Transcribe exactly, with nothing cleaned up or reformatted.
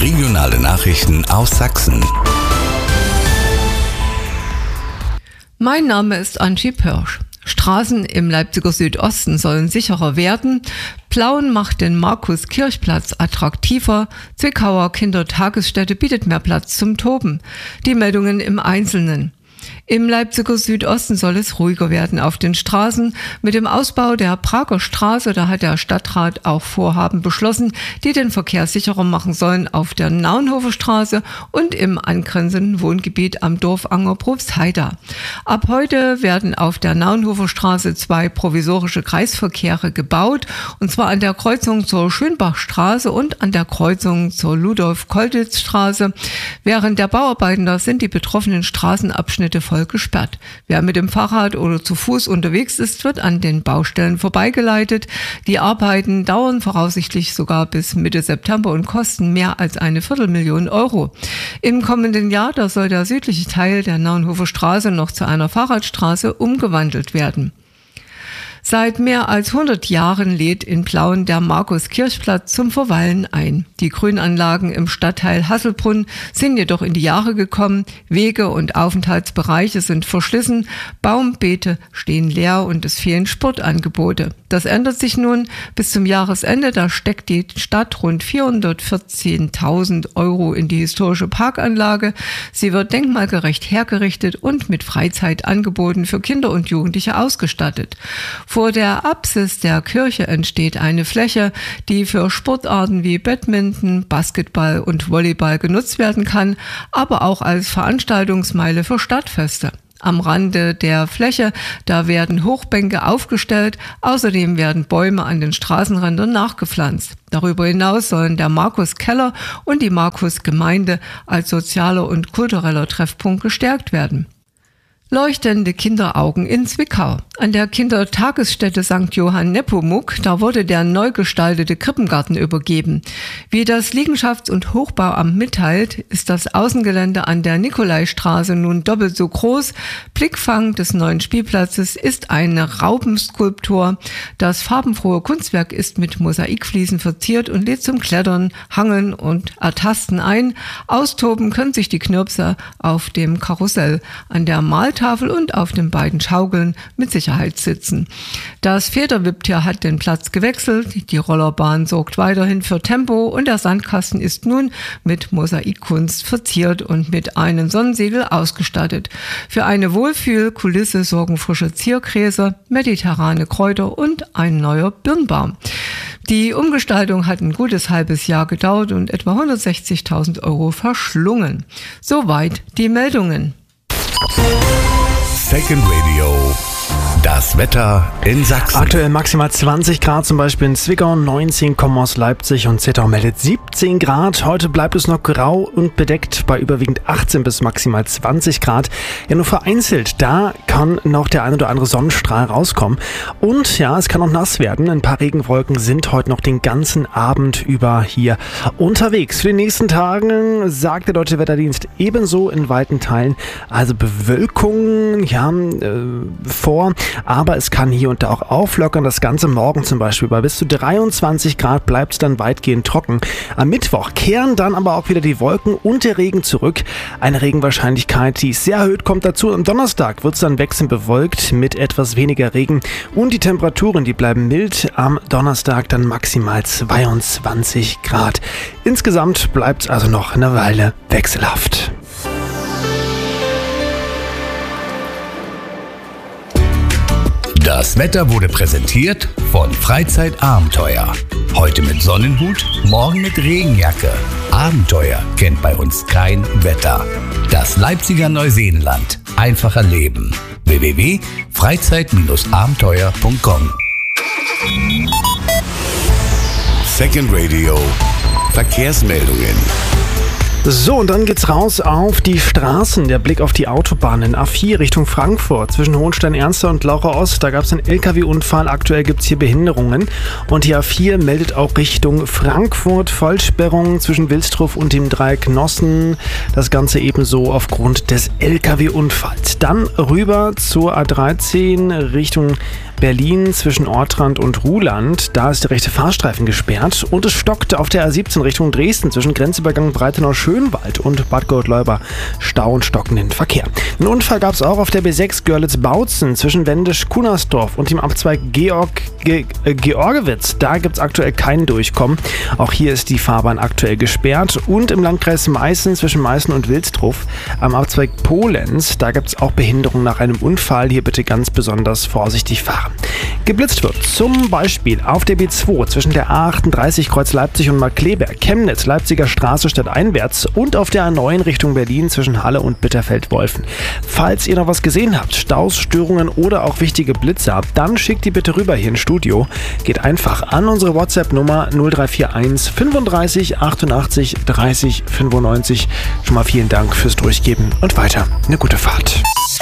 Regionale Nachrichten aus Sachsen. Mein Name ist Antje Pörsch. Straßen im Leipziger Südosten sollen sicherer werden. Plauen macht den Markus-Kirch-Platz attraktiver. Zwickauer Kindertagesstätte bietet mehr Platz zum Toben. Die Meldungen im Einzelnen. Im Leipziger Südosten soll es ruhiger werden auf den Straßen. Mit dem Ausbau der Prager Straße, da hat der Stadtrat auch Vorhaben beschlossen, die den Verkehr sicherer machen sollen auf der Naunhofer Straße und im angrenzenden Wohngebiet am Dorfanger Probstheida. Ab heute werden auf der Naunhofer Straße zwei provisorische Kreisverkehre gebaut, und zwar an der Kreuzung zur Schönbachstraße und an der Kreuzung zur Ludolf-Kolditz-Straße. Während der Bauarbeiten da sind die betroffenen Straßenabschnitte voll gesperrt. Wer mit dem Fahrrad oder zu Fuß unterwegs ist, wird an den Baustellen vorbeigeleitet. Die Arbeiten dauern voraussichtlich sogar bis Mitte September und kosten mehr als eine Viertelmillion Euro. Im kommenden Jahr, da soll der südliche Teil der Naunhofer Straße noch zu einer Fahrradstraße umgewandelt werden. Seit mehr als hundert Jahren lädt in Plauen der Markus-Kirch-Platz zum Verweilen ein. Die Grünanlagen im Stadtteil Hasselbrunn sind jedoch in die Jahre gekommen. Wege und Aufenthaltsbereiche sind verschlissen, Baumbeete stehen leer und es fehlen Sportangebote. Das ändert sich nun. Bis zum Jahresende, da steckt die Stadt rund vierhundertvierzehntausend Euro in die historische Parkanlage. Sie wird denkmalgerecht hergerichtet und mit Freizeitangeboten für Kinder und Jugendliche ausgestattet. Vor der Apsis der Kirche entsteht eine Fläche, die für Sportarten wie Badminton, Basketball und Volleyball genutzt werden kann, aber auch als Veranstaltungsmeile für Stadtfeste. Am Rande der Fläche, da werden Hochbänke aufgestellt, außerdem werden Bäume an den Straßenrändern nachgepflanzt. Darüber hinaus sollen der Markus-Keller und die Markus-Gemeinde als sozialer und kultureller Treffpunkt gestärkt werden. Leuchtende Kinderaugen in Zwickau. An der Kindertagesstätte Sankt Johann Nepomuk, da wurde der neu gestaltete Krippengarten übergeben. Wie das Liegenschafts- und Hochbauamt mitteilt, ist das Außengelände an der Nikolaistraße nun doppelt so groß. Blickfang des neuen Spielplatzes ist eine Raubenskulptur. Das farbenfrohe Kunstwerk ist mit Mosaikfliesen verziert und lädt zum Klettern, Hangeln und Ertasten ein. Austoben können sich die Knirpser auf dem Karussell, an der Maltafel und auf den beiden Schaukeln mit Sicherheit sitzen. Das Federwipptier hat den Platz gewechselt, die Rollerbahn sorgt weiterhin für Tempo und der Sandkasten ist nun mit Mosaikkunst verziert und mit einem Sonnensegel ausgestattet. Für eine Wohlfühlkulisse sorgen frische Ziergräser, mediterrane Kräuter und ein neuer Birnbaum. Die Umgestaltung hat ein gutes halbes Jahr gedauert und etwa hundertsechzigtausend Euro verschlungen. Soweit die Meldungen. Second Radio. Das Wetter in Sachsen. Aktuell maximal zwanzig Grad, zum Beispiel in Zwickau, neunzehn Komma aus Leipzig und Zittau meldet siebzehn Grad. Heute bleibt es noch grau und bedeckt bei überwiegend achtzehn bis maximal zwanzig Grad. Ja, nur vereinzelt, da kann noch der ein oder andere Sonnenstrahl rauskommen. Und ja, es kann auch nass werden. Ein paar Regenwolken sind heute noch den ganzen Abend über hier unterwegs. Für die nächsten Tagen sagt der Deutsche Wetterdienst ebenso in weiten Teilen, also Bewölkung, ja, äh, vor. Aber es kann hier und da auch auflockern. Das Ganze morgen zum Beispiel bei bis zu dreiundzwanzig Grad bleibt es dann weitgehend trocken. Am Mittwoch kehren dann aber auch wieder die Wolken und der Regen zurück. Eine Regenwahrscheinlichkeit, die ist sehr erhöht, kommt dazu. Am Donnerstag wird es dann wechselnd bewölkt mit etwas weniger Regen. Und die Temperaturen, die bleiben mild. Am Donnerstag dann maximal zweiundzwanzig Grad. Insgesamt bleibt es also noch eine Weile wechselhaft. Das Wetter wurde präsentiert von Freizeitabenteuer. Heute mit Sonnenhut, morgen mit Regenjacke. Abenteuer kennt bei uns kein Wetter. Das Leipziger Neuseenland. Einfacher Leben. w w w punkt freizeit abenteuer punkt com. Second Radio. Verkehrsmeldungen. So, und dann geht's raus auf die Straßen. Der Blick auf die Autobahnen. A vier Richtung Frankfurt zwischen Hohenstein-Ernster und Laucha Ost. Da gab es einen L K W-Unfall. Aktuell gibt's hier Behinderungen. Und die A vier meldet auch Richtung Frankfurt Vollsperrung zwischen Wilsdruff und dem Dreieck Nossen. Das Ganze ebenso aufgrund des L K W-Unfalls. Dann rüber zur A dreizehn Richtung Berlin zwischen Ortrand und Ruhland. Da ist der rechte Fahrstreifen gesperrt. Und es stockt auf der A siebzehn Richtung Dresden zwischen Grenzübergang Breitenau-Schönwald und Bad Gottleuba. Stau und stockenden Verkehr. Ein Unfall gab es auch auf der B sechs Görlitz-Bautzen zwischen Wendisch-Kunersdorf und dem Abzweig Georg, Ge, äh, Georgewitz. Da gibt es aktuell kein Durchkommen. Auch hier ist die Fahrbahn aktuell gesperrt. Und im Landkreis Meißen zwischen Meißen und Wilsdruff am Abzweig Polenz. Da gibt es auch Behinderung nach einem Unfall. Hier bitte ganz besonders vorsichtig fahren. Geblitzt wird zum Beispiel auf der B zwei zwischen der A achtunddreißig Kreuz Leipzig und Markkleeberg, Chemnitz, Leipziger Straße stadteinwärts und auf der A neun Richtung Berlin zwischen Halle und Bitterfeld-Wolfen. Falls ihr noch was gesehen habt, Staus, Störungen oder auch wichtige Blitze habt, dann schickt die bitte rüber hier ins Studio. Geht einfach an unsere WhatsApp-Nummer null drei vier eins fünfunddreißig achtundachtzig dreißig fünfundneunzig. Schon mal vielen Dank fürs Durchgeben und weiter eine gute Fahrt.